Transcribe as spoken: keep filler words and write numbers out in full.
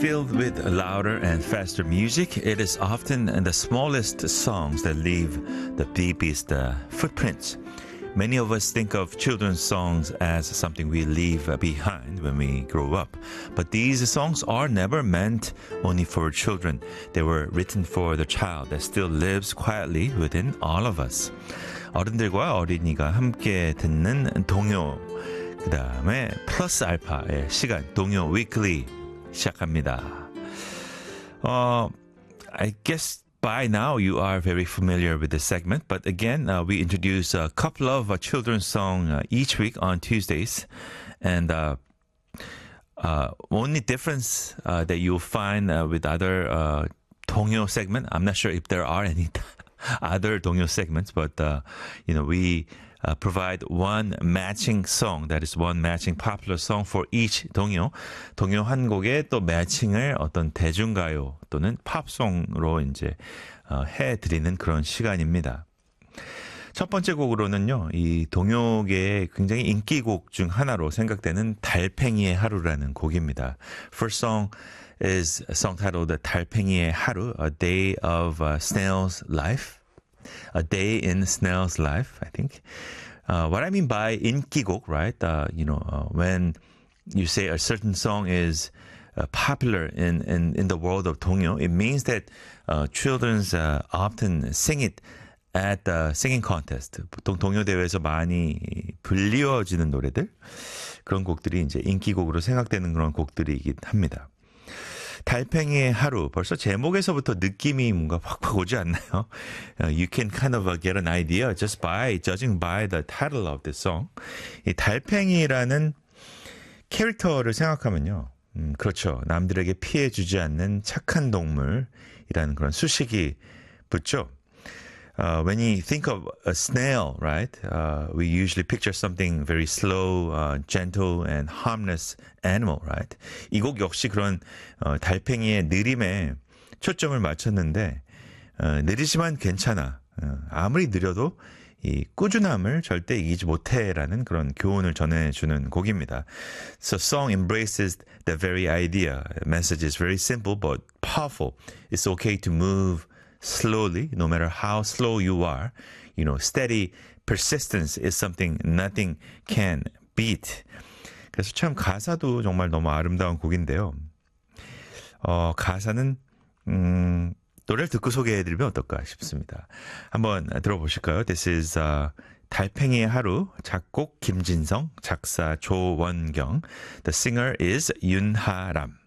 Filled with louder and faster music, it is often the smallest songs that leave the deepest uh, footprints. Many of us think of children's songs as something we leave behind when we grow up. But these songs are never meant only for children. They were written for the child that still lives quietly within all of us. 어른들과 어린이가 함께 듣는 동요, 그 다음에 플러스 알파의 시간, 동요 위클리 시작합니다. Uh, I guess by now you are very familiar with this segment, but again, uh, we introduce a couple of uh, children's songs uh, each week on Tuesdays, and uh, uh, only difference uh, that you'll find uh, with other uh, 동요 segment, I'm not sure if there are any other 동요 segments, but uh, you know, we Uh, provide one matching song, that is one matching popular song for each 동요. 동요 한 곡에 또 매칭을 어떤 대중가요 또는 팝송으로 이제 어, 해드리는 그런 시간입니다. 첫 번째 곡으로는요, 이 동요계의 굉장히 인기곡 중 하나로 생각되는 달팽이의 하루라는 곡입니다. First song is a song titled 달팽이의 하루, A Day of uh, Snail's Life. A Day in Snail's Life, I think. Uh, what I mean by 인기곡, right? Uh, you know, uh, when you say a certain song is uh, popular in, in, in the world of 동요, it means that uh, children's uh, often sing it at the singing contest. 보통 동요 대회에서 많이 불리워지는 노래들, 그런 곡들이 이제 인기곡으로 생각되는 그런 곡들이긴 합니다. 달팽이의 하루, 벌써 제목에서부터 느낌이 뭔가 확확 오지 않나요? Uh, you can kind of uh, get an idea just by judging by the title of the song. 이 달팽이라는 캐릭터를 생각하면요, 음, 그렇죠. 남들에게 피해 주지 않는 착한 동물이라는 그런 수식이 붙죠. Uh, when you think of a snail, right, uh, we usually picture something very slow, uh, gentle, and harmless animal, right? 이 곡 역시 그런 어, 달팽이의 느림에 초점을 맞췄는데 어, 느리지만 괜찮아. 어, 아무리 느려도 이 꾸준함을 절대 이기지 못해라는 그런 교훈을 전해주는 곡입니다. So song embraces the very idea. The message is very simple but powerful. It's okay to move slowly, no matter how slow you are. You know, steady persistence is something nothing can beat. 그래서 참 가사도 정말 너무 아름다운 곡인데요. 어, 가사는 음, 노래를 듣고 소개해드리면 어떨까 싶습니다. 한번 들어보실까요? This is uh, 달팽이의 하루, 작곡 김진성, 작사 조원경. The singer is 윤하람.